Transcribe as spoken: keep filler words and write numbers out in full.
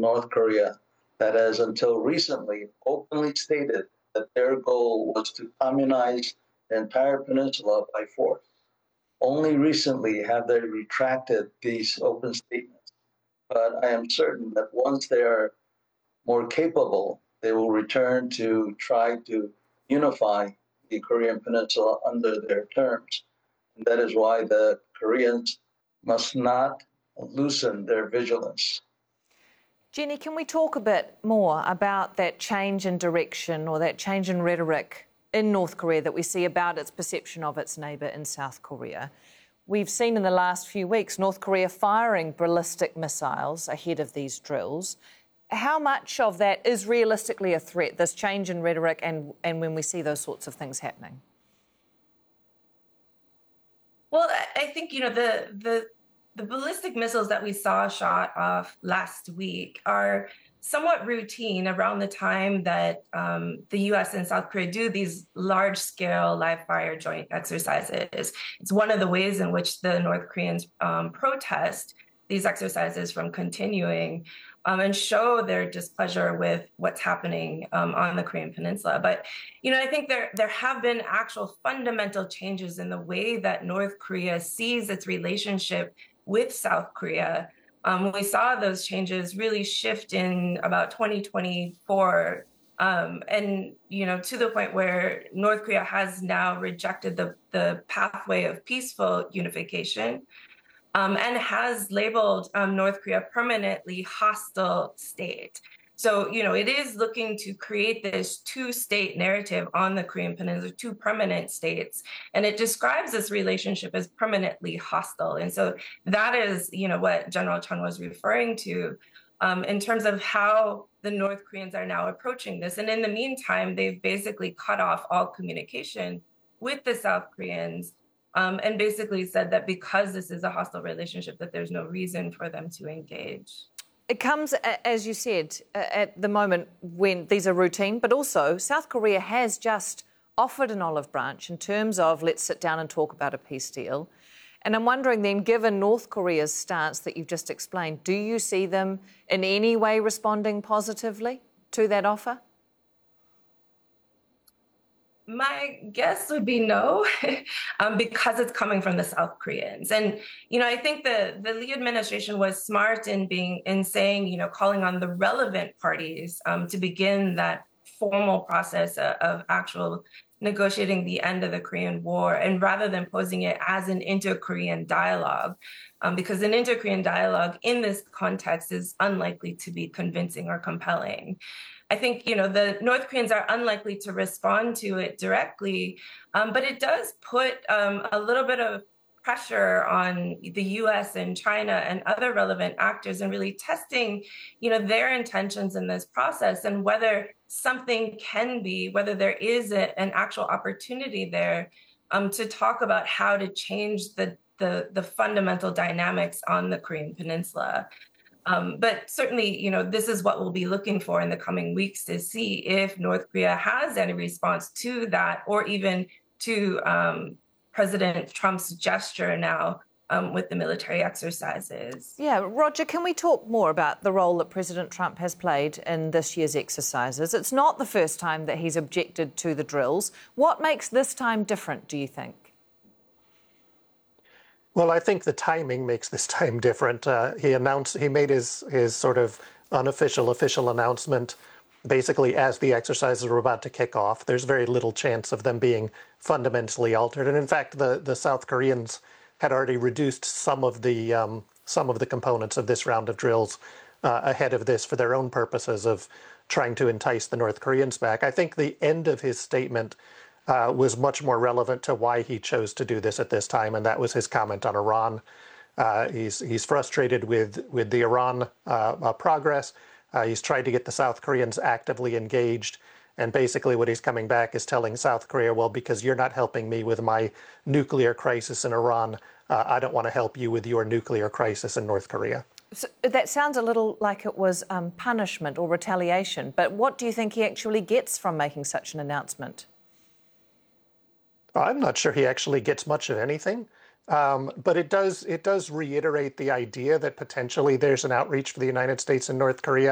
North Korea that has until recently openly stated that their goal was to communize the entire peninsula by force. Only recently have they retracted these open statements. But I am certain that once they are more capable, they will return to try to unify the Korean Peninsula under their terms. And that is why the Koreans must not loosen their vigilance. Jenny, can we talk a bit more about that change in direction or that change in rhetoric in North Korea that we see about its perception of its neighbour in South Korea? We've seen in the last few weeks North Korea firing ballistic missiles ahead of these drills. How much of that is realistically a threat, this change in rhetoric, and, and when we see those sorts of things happening? Well, I think, you know, the, the, the ballistic missiles that we saw shot off last week are somewhat routine around the time that um, the U S and South Korea do these large-scale live-fire joint exercises. It's one of the ways in which the North Koreans um, protest these exercises from continuing um, and show their displeasure with what's happening um, on the Korean Peninsula. But, you know, I think there, there have been actual fundamental changes in the way that North Korea sees its relationship with South Korea. Um, we saw those changes really shift in about twenty twenty-four, um, and, you know, to the point where North Korea has now rejected the, the pathway of peaceful unification. Um, and has labeled um, North Korea permanently hostile state. So, you know, it is looking to create this two-state narrative on the Korean Peninsula, two permanent states, and it describes this relationship as permanently hostile. And so that is, you know, what General Chun was referring to um, in terms of how the North Koreans are now approaching this. And in the meantime, they've basically cut off all communication with the South Koreans, Um, and basically said that because this is a hostile relationship, that there's no reason for them to engage. It comes, as you said, at the moment when these are routine, but also South Korea has just offered an olive branch in terms of let's sit down and talk about a peace deal. And I'm wondering then, given North Korea's stance that you've just explained, do you see them in any way responding positively to that offer? My guess would be no, um, because it's coming from the South Koreans. And, you know, I think the, the Lee administration was smart in being in saying, you know, calling on the relevant parties um, to begin that formal process of, of actual negotiating the end of the Korean War, and rather than posing it as an inter-Korean dialogue, um, because an inter-Korean dialogue in this context is unlikely to be convincing or compelling. I think, you know, the North Koreans are unlikely to respond to it directly, um, but it does put um, a little bit of pressure on the U S and China and other relevant actors in really testing, you know, their intentions in this process and whether something can be, whether there is a, an actual opportunity there um, to talk about how to change the, the, the fundamental dynamics on the Korean Peninsula. Um, but certainly, you know, this is what we'll be looking for in the coming weeks to see if North Korea has any response to that, or even to um, President Trump's gesture now um, with the military exercises. Yeah, Roger, can we talk more about the role that President Trump has played in this year's exercises? It's not the first time that he's objected to the drills. What makes this time different, do you think? Well, I think the timing makes this time different. Uh, he announced, he made his, his sort of unofficial, official announcement basically as the exercises were about to kick off. There's very little chance of them being fundamentally altered. And in fact, the, the South Koreans had already reduced some of the, um, some of the components of this round of drills uh, ahead of this for their own purposes of trying to entice the North Koreans back. I think the end of his statement Uh, was much more relevant to why he chose to do this at this time, and that was his comment on Iran. Uh, he's he's frustrated with with the Iran uh, uh, progress. Uh, he's tried to get the South Koreans actively engaged, and basically what he's coming back is telling South Korea, well, because you're not helping me with my nuclear crisis in Iran, uh, I don't want to help you with your nuclear crisis in North Korea. So that sounds a little like it was um, punishment or retaliation, but what do you think he actually gets from making such an announcement? I'm not sure he actually gets much of anything, um, but it does it does reiterate the idea that potentially there's an outreach for the United States and North Korea